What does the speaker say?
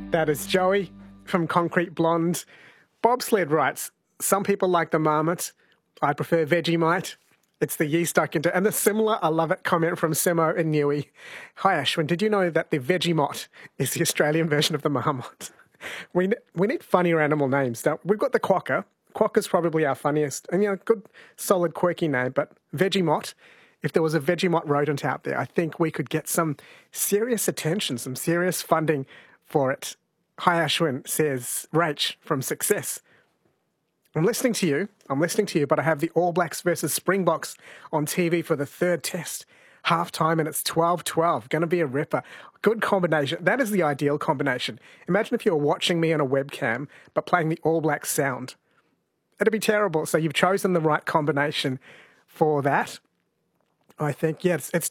That is Joey from Concrete Blonde. Bobsled writes, some people like the Marmot. I prefer Vegemite. It's the yeast I can do. And the similar, I love it, comment from Simo in Newey. Hi, Ashwin. Did you know that the Vegemite is the Australian version of the Marmot? We need funnier animal names. Now, we've got the Quokka. Quokka's probably our funniest and, good, solid, quirky name. But Vegemite, if there was a Vegemite rodent out there, I think we could get some serious attention, some serious funding for it. Hi, Ashwin, says Rach from Success. I'm listening to you, but I have the All Blacks versus Springboks on TV for the third test. Half-time and it's 12-12. Going to be a ripper. Good combination. That is the ideal combination. Imagine if you were watching me on a webcam, but playing the All Blacks sound. It'd be terrible. So you've chosen the right combination for that. I think, it's